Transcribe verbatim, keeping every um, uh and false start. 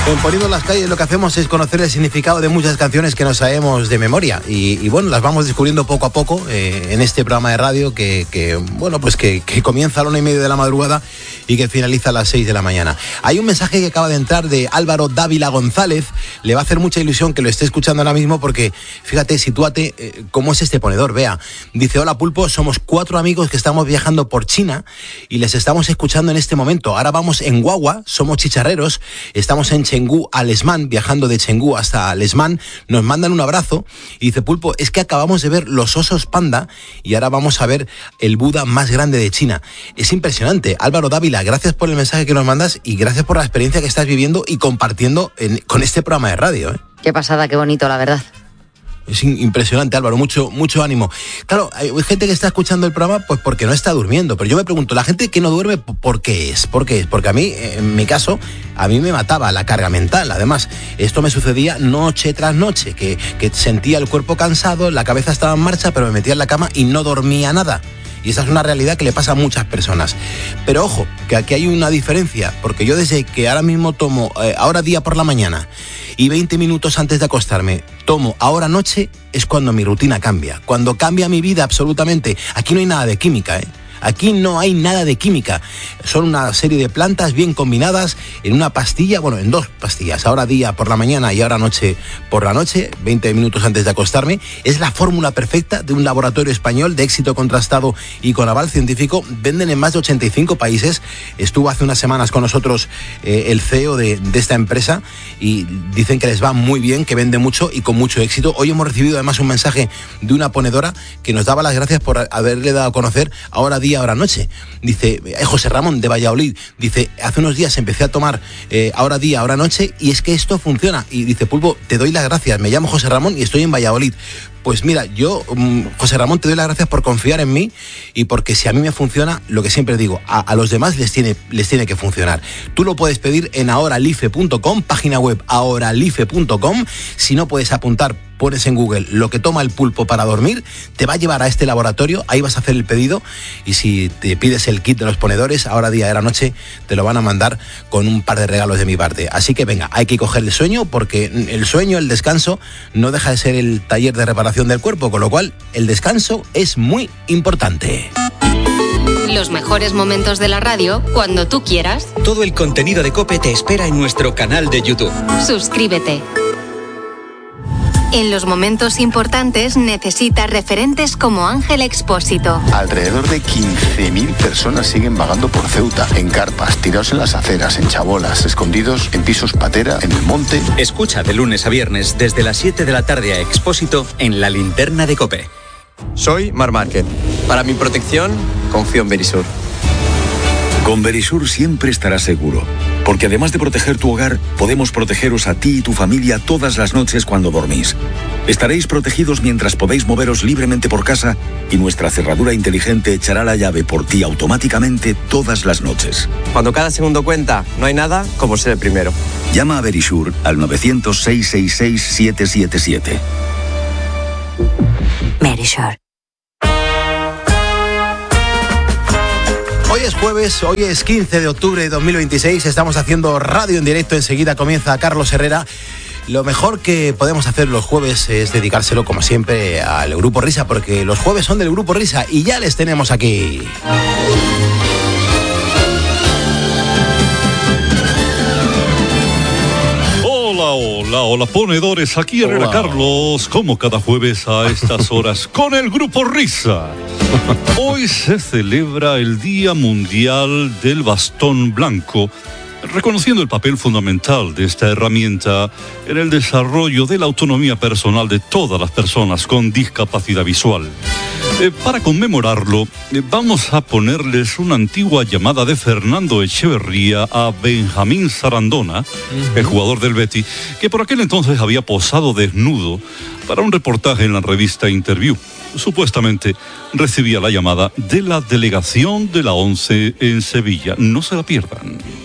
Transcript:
En Poniendo las Calles lo que hacemos es conocer el significado de muchas canciones que no sabemos de memoria y, y bueno, las vamos descubriendo poco a poco eh, en este programa de radio que, que bueno, pues que, que comienza a la una y media de la madrugada y que finaliza a las seis de la mañana. Hay un mensaje que acaba de entrar de Álvaro Dávila González. Le va a hacer mucha ilusión que lo esté escuchando ahora mismo porque, fíjate, sitúate eh, cómo es este ponedor, vea. Dice: hola Pulpo, somos cuatro amigos que estamos viajando por China y les estamos escuchando en este momento. Ahora vamos en guagua, somos chicharreros, estamos en Chengú a Lesman, viajando de Chengú hasta Lesman. Nos mandan un abrazo y dice: Pulpo, es que acabamos de ver los osos panda y ahora vamos a ver el Buda más grande de China. Es impresionante. Álvaro Dávila, gracias por el mensaje que nos mandas y gracias por la experiencia que estás viviendo y compartiendo en, con este programa de radio, ¿eh? Qué pasada, qué bonito, la verdad. Es impresionante, Álvaro, mucho, mucho ánimo. Claro, hay gente que está escuchando el programa pues porque no está durmiendo, pero yo me pregunto, la gente que no duerme, ¿por qué es? ¿Por qué es? Porque a mí, en mi caso, a mí me mataba la carga mental. Además, esto me sucedía noche tras noche, que, que sentía el cuerpo cansado, la cabeza estaba en marcha, pero me metía en la cama y no dormía nada. Y esa es una realidad que le pasa a muchas personas. Pero ojo, que aquí hay una diferencia, porque yo desde que ahora mismo tomo, eh, ahora día por la mañana, y veinte minutos antes de acostarme, tomo ahora noche, es cuando mi rutina cambia. Cuando cambia mi vida absolutamente. Aquí no hay nada de química, ¿eh? Aquí no hay nada de química. Son una serie de plantas bien combinadas en una pastilla, bueno, en dos pastillas. Ahora día por la mañana y ahora noche por la noche, veinte minutos antes de acostarme. Es la fórmula perfecta de un laboratorio español de éxito contrastado y con aval científico. Venden en más de ochenta y cinco países. Estuvo hace unas semanas con nosotros eh, el C E O de, de esta empresa y dicen que les va muy bien, que vende mucho y con mucho éxito. Hoy hemos recibido además un mensaje de una ponedora que nos daba las gracias por haberle dado a conocer ahora día, ahora noche. Dice, eh, José Ramón de Valladolid, dice, hace unos días empecé a tomar eh, ahora día, ahora noche y es que esto funciona. Y dice, Pulpo, te doy las gracias, me llamo José Ramón y estoy en Valladolid. Pues mira, yo, José Ramón, te doy las gracias por confiar en mí y porque si a mí me funciona, lo que siempre digo, a, a los demás les tiene, les tiene que funcionar. Tú lo puedes pedir en ahoralife punto com, página web ahoralife punto com. Si no puedes apuntar, pones en Google lo que toma el pulpo para dormir, te va a llevar a este laboratorio, ahí vas a hacer el pedido y si te pides el kit de los ponedores, ahora día de la noche, te lo van a mandar con un par de regalos de mi parte. Así que venga, hay que coger el sueño porque el sueño, el descanso, no deja de ser el taller de reparación del cuerpo, con lo cual el descanso es muy importante. Los mejores momentos de la radio cuando tú quieras. Todo el contenido de COPE te espera en nuestro canal de YouTube. Suscríbete. En los momentos importantes necesitas referentes como Ángel Expósito. Alrededor de quince mil personas siguen vagando por Ceuta, en carpas, tirados en las aceras, en chabolas, escondidos en pisos patera, en el monte. Escucha de lunes a viernes desde las siete de la tarde a Expósito en La Linterna de COPE. Soy Mar Márquez. Para mi protección, confío en Verisur. Con Verisur siempre estarás seguro, porque además de proteger tu hogar, podemos protegeros a ti y tu familia todas las noches cuando dormís. Estaréis protegidos mientras podéis moveros libremente por casa y nuestra cerradura inteligente echará la llave por ti automáticamente todas las noches. Cuando cada segundo cuenta, no hay nada como ser el primero. Llama a Verisur al nueve cero cero, seis seis seis, siete siete siete. Verisur. Hoy es jueves, hoy es quince de octubre de dos mil veintiséis, estamos haciendo radio en directo, enseguida comienza Carlos Herrera. Lo mejor que podemos hacer los jueves es dedicárselo, como siempre, al Grupo Risa, porque los jueves son del Grupo Risa y ya les tenemos aquí. Hola, hola, hola, ponedores, aquí Herrera Carlos, como cada jueves a estas horas, con el Grupo Risa. Hoy se celebra el Día Mundial del Bastón Blanco, reconociendo el papel fundamental de esta herramienta en el desarrollo de la autonomía personal de todas las personas con discapacidad visual. Eh, para conmemorarlo, eh, vamos a ponerles una antigua llamada de Fernando Echeverría a Benjamín Sarandona, uh-huh. el jugador del Betis, que por aquel entonces había posado desnudo para un reportaje en la revista Interview. Supuestamente recibía la llamada de la delegación de la ONCE en Sevilla. No se la pierdan.